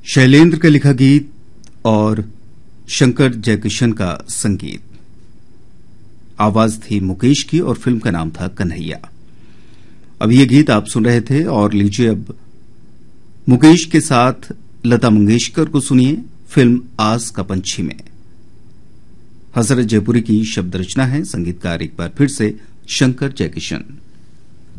शैलेंद्र का लिखा गीत और शंकर जयकिशन का संगीत। आवाज थी मुकेश की और फिल्म का नाम था कन्हैया। अब ये गीत आप सुन रहे थे और लीजिए अब मुकेश के साथ लता मंगेशकर को सुनिए फिल्म आस का पंछी में। हजरत जयपुरी की शब्द रचना है, संगीतकार एक बार फिर से शंकर जयकिशन।